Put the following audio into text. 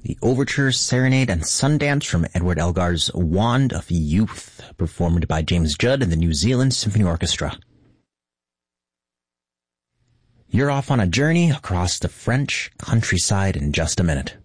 the Overture, Serenade, and Sundance from Edward Elgar's Wand of Youth, performed by James Judd and the New Zealand Symphony Orchestra. You're off on a journey across the French countryside in just a minute.